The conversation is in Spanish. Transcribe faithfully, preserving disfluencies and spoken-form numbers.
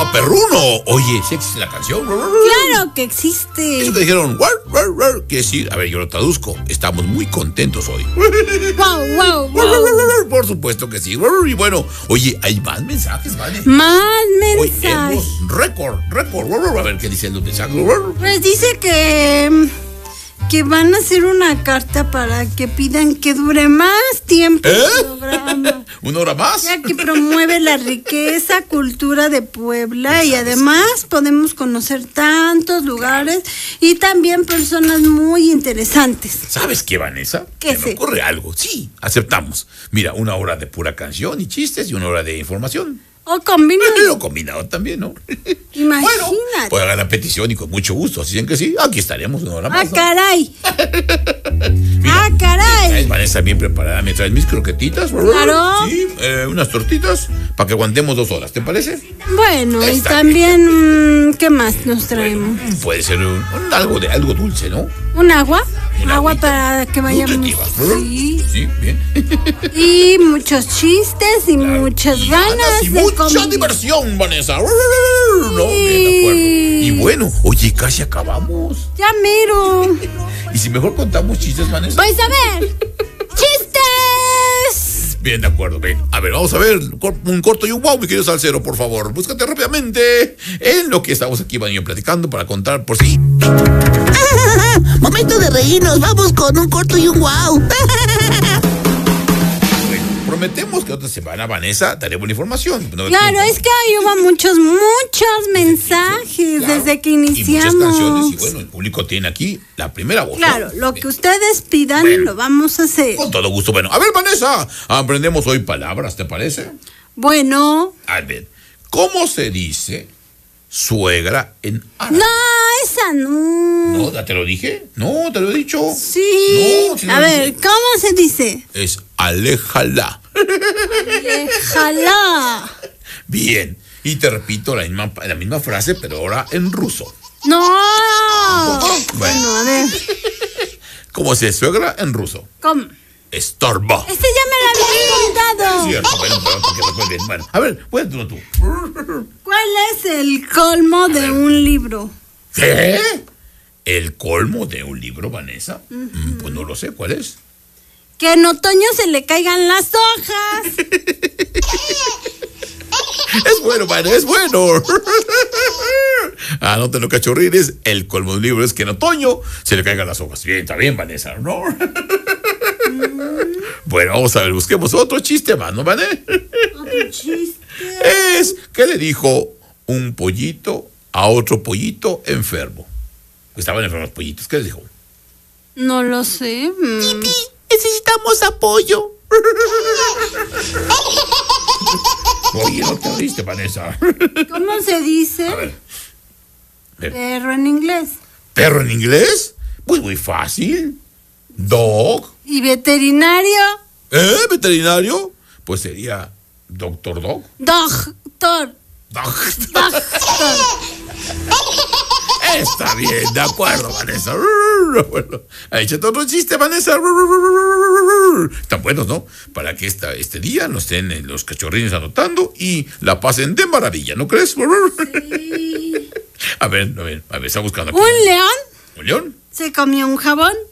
perro perruno. Oye, ¿sí existe la canción? Claro que existe. Eso que dijeron, war, war, war, quiere decir, a ver, yo lo traduzco. Estamos muy contentos hoy. Wow, wow, wow. Por supuesto que sí. Y bueno, oye, hay más mensajes, ¿vale? Más Hoy mensajes. hemos récord, récord. A ver qué dicen los mensajes. Pues dice que que van a hacer una carta para que pidan que dure más tiempo ¿Eh? el programa. ¿Una hora más? Ya que promueve la riqueza, cultura de Puebla y además podemos conocer tantos lugares y también personas muy interesantes. ¿Sabes qué, Vanessa? ¿Qué Se me sé? ocurre algo. Sí, aceptamos. Mira, una hora de pura canción y chistes y una hora de información. O combinado. Lo combinado también, ¿no? Imagínate. Bueno, pues hagan la petición y con mucho gusto. Si dicen que sí, aquí estaremos una hora ¡Ah, más. ¿no? caray! Mira, ¡Ah, caray! traes, Vanessa, bien preparada. Me traes mis croquetitas. Claro. Sí, eh, unas tortitas para que aguantemos dos horas. ¿Te parece? Bueno, y Está también, mm, ¿qué más nos traemos? Bueno, puede ser un, un algo de algo dulce, ¿no? ¿Un agua? Un Agua agüita. para que vayamos. Nutritiva. Sí. Sí, bien. Y muchos chistes y muchas Y ganas y de mucha convivir. diversión, Vanessa. No, bien, de acuerdo. Y bueno, oye, casi acabamos. Ya mero. Y si mejor contamos chistes, Vanessa. Pues a ver. ¡Chistes! Bien, de acuerdo, bien. A ver, vamos a ver un corto y un wow, mi querido Salcero, por favor. Búscate rápidamente en lo que estamos aquí, Iván y yo, platicando para contar por sí. Momento de reírnos, vamos con un corto y un wow. Bueno, prometemos que otra semana, Vanessa, daremos la información. No Claro, tiempo. es que hoy hubo muchos, muchos mensajes Claro. desde que Y muchas iniciamos. canciones, y bueno, el público tiene aquí la primera voz. Claro, ¿no? lo Bien. que ustedes pidan Bueno. lo vamos a hacer. Con todo gusto. Bueno, a ver, Vanessa, aprendemos hoy palabras, ¿te parece? Bueno, A ver, ¿cómo se dice suegra en árabe? no, esa no. No, ¿ya te lo dije? No, te lo he dicho. Sí. No, sí lo A ver, dije. ¿cómo se dice? Es aléjala. Déjala. Bien. Y te repito la misma, la misma frase, pero ahora en ruso. No. Bueno. Bueno, a ver. ¿Cómo se dice suegra en ruso? ¿Cómo? Estorba. Este ya me lo habías contado. Cierto, bueno, pero para que recuerden. Bueno, a ver, cuéntalo tú. ¿Cuál es el colmo de ver. un libro? ¿Qué? ¿El colmo de un libro, Vanessa? Mm, Pues no lo sé, ¿cuál es? Que en otoño se le caigan las hojas. Es bueno, Vanessa, es bueno. Anótenlo, cachorrines. El colmo de un libro es que en otoño se le caigan las hojas. Bien, está bien, Vanessa, ¿no? Bueno, vamos a ver, busquemos otro chiste más, ¿no, Vane? Otro chiste. Es, ¿qué le dijo un pollito a otro pollito enfermo? Estaban enfermos los pollitos, ¿qué les dijo? No lo sé. mm. Necesitamos apoyo. Oye, no te oíste, Vanessa. ¿Cómo se dice A ver. A ver. perro en inglés? ¿Perro en inglés? Pues muy fácil. Dog. ¿Y veterinario? ¿Eh? ¿Veterinario? Pues sería Doctor Dog. Doctor. Dog. Doctor. Está bien, de acuerdo, Vanessa. Bueno, échate otro chiste, Vanessa. Están buenos, ¿no? Para que esta, este día nos estén los cachorrines anotando y la pasen de maravilla, ¿no crees? Sí. A ver, a ver, a ver, está buscando aquí. Un león ¿Un león? se comió un jabón.